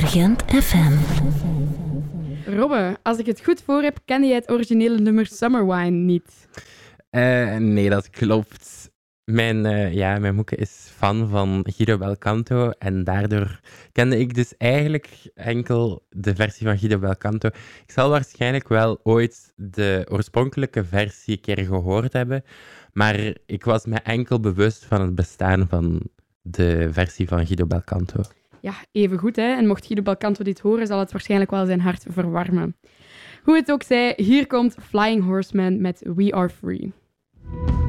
Urgent FM. Robbe, als ik het goed voor heb, kende jij het originele nummer Summer Wine niet? Nee, dat klopt. Mijn moeke is fan van Guido Belcanto en daardoor kende ik dus eigenlijk enkel de versie van Guido Belcanto. Ik zal waarschijnlijk wel ooit de oorspronkelijke versie een keer gehoord hebben, maar ik was me enkel bewust van het bestaan van de versie van Guido Belcanto. Ja, even goed, hè. En mocht Guido Belcanto dit horen, zal het waarschijnlijk wel zijn hart verwarmen. Hoe het ook zij, hier komt Flying Horseman met We Are Free.